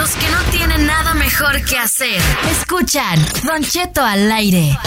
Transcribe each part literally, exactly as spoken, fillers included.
los que no tienen nada mejor que hacer. Escuchan Don Cheto al aire.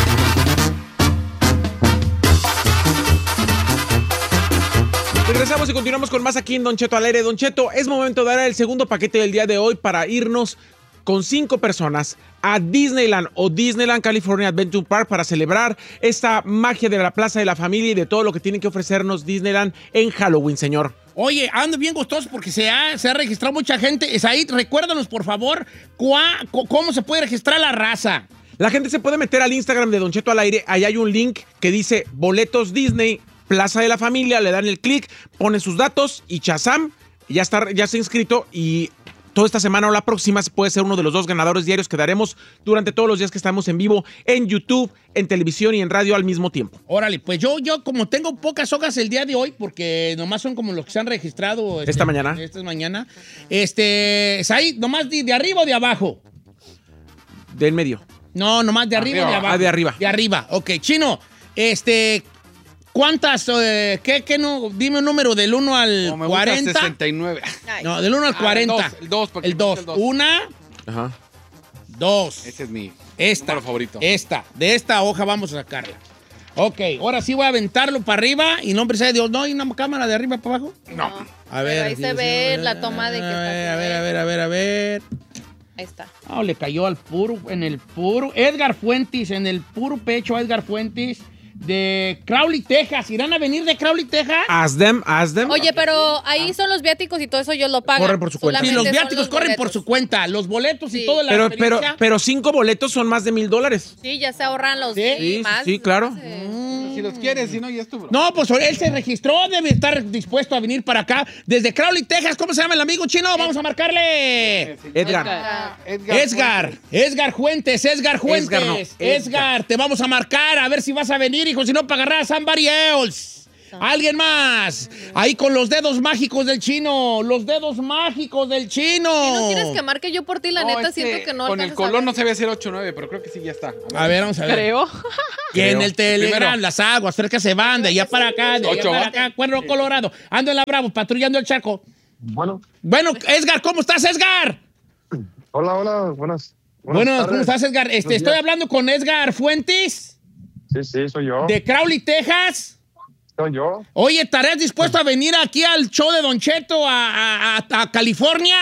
Regresamos y continuamos con más aquí en Don Cheto al aire. Don Cheto, es momento de dar el segundo paquete del día de hoy para irnos con cinco personas a Disneyland o Disneyland California Adventure Park para celebrar esta magia de la Plaza de la Familia y de todo lo que tiene que ofrecernos Disneyland en Halloween, señor. Oye, ando bien gustoso porque se ha, se ha registrado mucha gente. Said, recuérdanos, por favor, cuá, cómo se puede registrar la raza. La gente se puede meter al Instagram de Don Cheto al aire. Ahí hay un link que dice Boletos Disney, Plaza de la Familia. Le dan el clic, ponen sus datos y chazam, ya está, ya se ha inscrito y toda esta semana o la próxima puede ser uno de los dos ganadores diarios que daremos durante todos los días que estamos en vivo en YouTube, en televisión y en radio al mismo tiempo. Órale, pues yo, yo como tengo pocas hojas el día de hoy, porque nomás son como los que se han registrado. Esta este, mañana. Esta mañana. Este, Said, nomás de, de arriba o de abajo. De en medio. No, nomás de arriba, arriba o de abajo. Ah, de arriba. De arriba, ok. Chino, este, ¿cuántas, eh, qué, qué no? Dime un número del uno al no, cuarenta. sesenta y nueve. No, del uno al cuarenta. El dos, el dos. Una, Ajá. dos. Ese es mi esta, número favorito. Esta, de esta hoja vamos a sacarla. Ok, ahora sí voy a aventarlo para arriba y nombre sea de Dios. ¿No hay una cámara de arriba para abajo? No. A ver. Ahí se ve la toma de que está. A ver, a ver, a ver, a ver. Ahí está. Oh, le cayó al puro, en el puro. Edgar Fuentes, en el puro pecho, Edgar Fuentes, de Crowley, Texas. ¿Irán a venir de Crowley, Texas? Ask them, ask them. Oye, pero ahí son los viáticos y todo eso ellos lo pagan. Corren por su cuenta. Sí, Solamente los son viáticos los corren boletos. por su cuenta. Los boletos Sí. y todo la Pero, pero, experiencia. pero cinco boletos son más de mil dólares. Sí, ya se ahorran los ¿Sí? Sí, más. sí, claro. más, eh, Si los quieres, si no, ya estuvo. No, pues él se registró, debe estar dispuesto a venir para acá. Desde Crowley, Texas. ¿Cómo se llama el amigo chino? Vamos a marcarle. Edgar. Edgar. Edgar, Edgar Fuentes, Edgar Fuentes. Edgar, no, Edgar, Edgar. te vamos a marcar a ver si vas a venir, hijo, si no pagarás somebody else. Alguien más. Ahí con los dedos mágicos del chino. Los dedos mágicos del chino. ¿Y no quieres que marque yo por ti? La No, neta es siento que no con el alcanzas a color ver. no sabía si era ocho o nueve, pero creo que sí, ya está. A ver, vamos a ver. Creo. Que en Creo. el Telegram, Primero. las aguas, cerca se van, de allá para acá, de allá Ocho, para ¿va? acá, Cuerno Colorado. Ando en la Bravo, patrullando el charco. Bueno, Bueno, Edgar, ¿cómo estás, Edgar? hola, hola, buenas. Bueno, tardes. ¿cómo estás, Edgar? Este, Buenos estoy días. hablando con Edgar Fuentes, Sí, sí, soy yo. de Crowley, Texas. Soy yo. Oye, ¿estarías dispuesto a venir aquí al show de Don Cheto a, a- a- a California?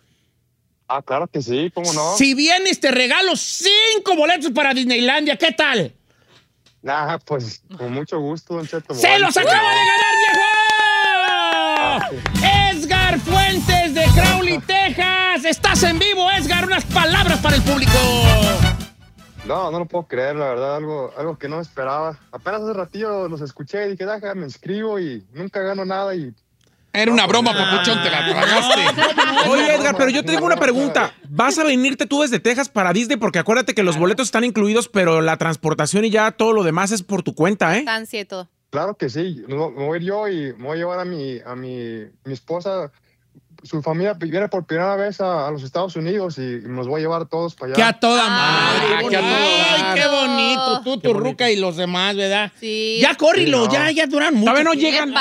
Ah, claro que sí, ¿cómo no? Si vienes, te regalo cinco boletos para Disneylandia. ¿Qué tal? Nah, pues con mucho gusto, Don Cheto. ¡Se los acaba de ganar, viejo! Edgar Fuentes de Crowley, Texas. Estás en vivo, Edgar. Unas palabras para el público. No, no lo puedo creer, la verdad, algo, algo que no esperaba. Apenas hace ratillo los escuché y dije, déjame, me inscribo y nunca gano nada y... Era una broma, papuchón, te la tragaste. Oye, Edgar, pero yo tengo una pregunta. ¿Vas a venirte tú desde Texas para Disney? Porque acuérdate que los boletos están incluidos, pero la transportación y ya todo lo demás es por tu cuenta, ¿eh? Estancia y todo. Claro que sí, me voy a ir yo y me voy a llevar a mi, a mi, mi esposa. Su familia viene por primera vez a, a los Estados Unidos y nos voy a llevar todos para allá. Que a toda Ay, madre. qué que a toda Ay, madre. qué bonito. Tú, Qué tu bonito. ruca y los demás, ¿verdad? Sí. Ya córrelo, Sí, no. ya, ya duran mucho. Todavía no ¿Qué llegan.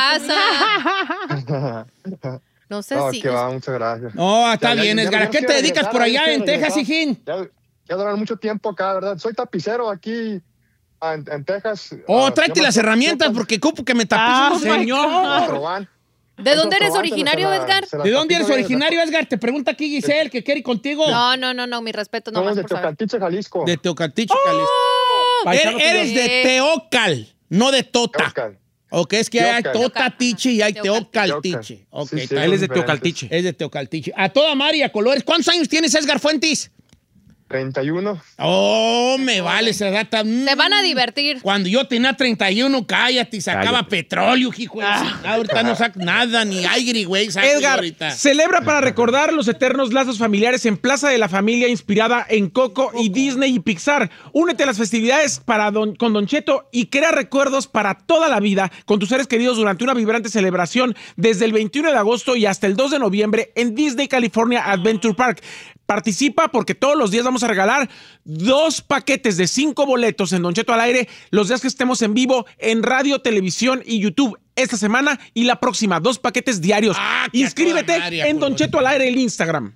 pasa? No sé No, si... que va, muchas gracias. No, está Ya, ya, bien, ya, Edgar. ya ¿A qué te quiero dedicas regresar, por ya allá quiero en Texas, regresar. hijín? Ya, ya duran mucho tiempo acá, ¿verdad? Soy tapicero aquí ah, en, en Texas. Oh, ah, tráete se llama las herramientas Topo- porque cupo que me tapices. Señor. Topo- ¿De dónde eres Topo- originario, se la- Edgar? se la ¿De dónde eres tapizo bien, originario, Edgar? Te pregunta aquí Giselle, que quiere ir contigo. No, no, no, no, mi respeto Somos nomás de por saber. Teocaltiche, Jalisco. De Teocaltiche, Jalisco. Paisano Er- Eres de tuyo. Teocal, no de Tota. Teocal. Ok, es que hay Teocal. Tota-tiche y hay Teocal. Teocaltiche. Ok, Sí, sí, está- Él es de diferentes. Teocaltiche. es de Teocaltiche. A toda María Colores. ¿Cuántos años tienes, Edgar Fuentes? treinta y uno. Oh, me vale esa data. Mm. Se van a divertir. Cuando yo tenía treinta y uno, cállate, y sacaba Cállate. petróleo, hijo de chingada. Ahorita no saco nada, ni aire, güey. saco yo Edgar, ahorita. celebra para recordar los eternos lazos familiares en Plaza de la Familia, inspirada en Coco y Disney y Pixar. Únete a las festividades para don- con Don Cheto y crea recuerdos para toda la vida con tus seres queridos durante una vibrante celebración desde el veintiuno de agosto y hasta el dos de noviembre en Disney California Adventure Park. Participa porque todos los días vamos a regalar dos paquetes de cinco boletos en Don Cheto al aire los días que estemos en vivo en radio, televisión y YouTube esta semana y la próxima. Dos paquetes diarios. Ah, que a Inscríbete toda madre, en Don Apolo. Cheto al aire el Instagram.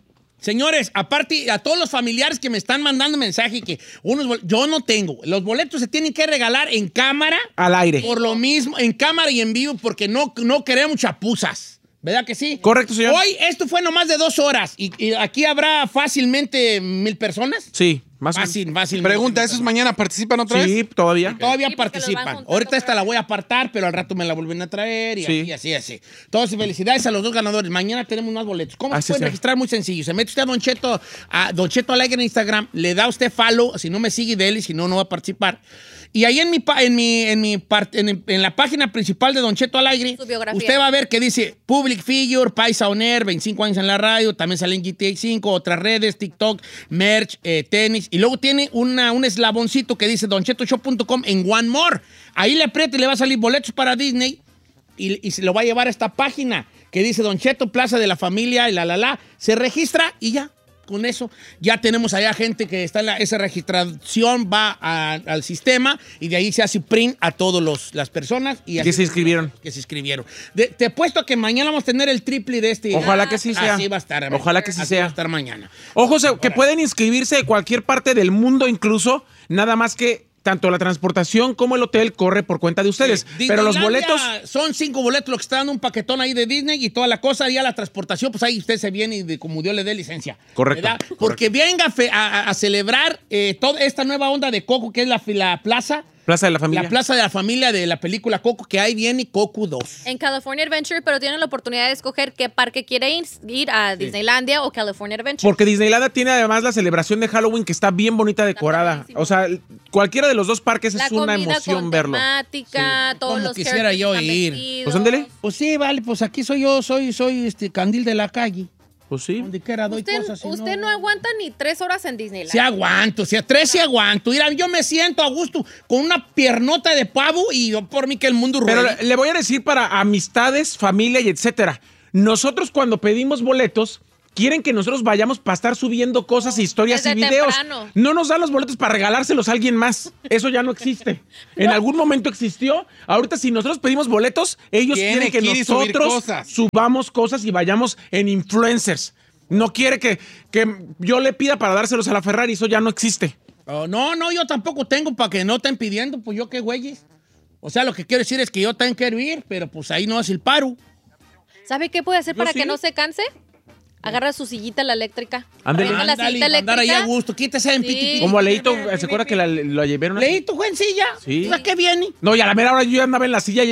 Señores, aparte, a todos los familiares que me están mandando mensaje que unos bol- yo no tengo. Los boletos se tienen que regalar en cámara. Al aire. Por lo mismo, en cámara y en vivo, porque no, no queremos chapuzas. ¿Verdad que sí? Correcto, señor. Hoy esto fue nomás de dos horas. ¿Y, y aquí habrá fácilmente mil personas? Sí, más o menos. Fácil, fácil. Pregunta, ¿esos mañana participan otra Sí, vez? todavía. Todavía Sí, porque los van participan. juntando Ahorita esta para- la voy a apartar, pero al rato me la vuelven a traer y Sí. así, así, así. Entonces, felicidades a los dos ganadores. Mañana tenemos más boletos. ¿Cómo Así se puede sea. registrar? Muy sencillo. Se mete usted a Don Cheto, a Don Cheto Alegre en Instagram, le da usted follow, si no me sigue de él y si no, no va a participar. Y ahí en mi, pa- en mi, en mi part- en, en la página principal de Don Cheto Alegre, Su biografía. usted va a ver que dice Public Figure, Paisa On Air, veinticinco años en la radio, también sale en G T A cinco, otras redes, TikTok, merch, eh, tenis, y luego tiene una, un eslaboncito que dice don cheto show punto com en One More. Ahí le aprieta y le va a salir boletos para Disney y, y se lo va a llevar a esta página que dice Don Cheto, Plaza de la Familia y la la la. Se registra y ya. Con eso ya tenemos allá gente que está en la, esa registración, va a- al sistema y de ahí se hace print a todas las personas y Que así- se inscribieron. Que se inscribieron. De- te apuesto a que mañana vamos a tener el triple de este. Ojalá que sí sea. Así va a estar. Ojalá que sí Así sea. va a estar mañana. Ojo, se- que pueden inscribirse de cualquier parte del mundo, incluso, nada más que tanto la transportación como el hotel corre por cuenta de ustedes. Sí, Pero los Disneylandia boletos, son cinco boletos, lo que está dando un paquetón ahí de Disney y toda la cosa, ya la transportación, pues ahí usted se viene y de, como Dios le dé licencia. Correcto, ¿verdad? correcto. Porque venga fe- a, a- a celebrar eh, toda esta nueva onda de Coco, que es la, la plaza. Plaza de la Familia. La plaza de la familia de la película Coco, que ahí viene Coco dos. En California Adventure, pero tienen la oportunidad de escoger qué parque quiere ir, ir a Disneylandia o California Adventure. Porque Disneylandia tiene además la celebración de Halloween que está bien bonita decorada. padrísimo. O sea, cualquiera de los dos parques La es una comida emoción con verlo. temática, todos Como los quisiera characters yo están ir. vestidos. Pues ándele. Pues sí, vale, pues aquí soy yo, soy, soy este candil de la calle. Pues sí. Donde quiera doy Usted, cosas. y usted no... aguanta ni tres horas en Disneyland. Sí aguanto, si a tres sí aguanto. Mira, yo me siento a gusto con una piernota de pavo y yo por mí que el mundo Pero ruede. le, le voy a decir para amistades, familia y etcétera. Nosotros cuando pedimos boletos, quieren que nosotros vayamos para estar subiendo cosas, historias Desde y videos. temprano. No nos dan los boletos para regalárselos a alguien más. Eso ya no existe. En algún momento existió. Ahorita si nosotros pedimos boletos, ellos Tiene quieren que que ir y subir nosotros cosas. subamos cosas y vayamos en influencers. No quiere que, que yo le pida para dárselos a la Ferrari. Eso ya no existe. Oh, no, no, yo tampoco tengo para que no estén pidiendo, pues yo qué güeyes. O sea, lo que quiero decir es que yo también quiero ir, pero pues ahí no es el paro. ¿Sabe qué puede hacer Yo para sí. que no se canse? Agarra su sillita, la eléctrica. Ándale. Prenda la Ándale, sillita andar ahí a eléctrica. gusto, quítese en Sí. piti, piti. Como Leito, ¿se acuerda que la, la llevaron? así? Leí tu silla. Sí. ¿A qué viene? No, y a la mera hora yo ya andaba en la silla.